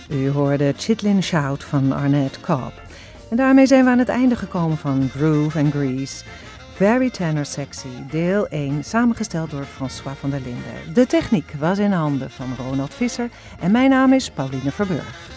U hoorde Chitlin Shout van Arnett Cobb. En daarmee zijn we aan het einde gekomen van Groove and Grease. Very Tenor Sexy, deel 1, samengesteld door François van der Linden. De techniek was in handen van Ronald Visser en mijn naam is Pauline Verburg.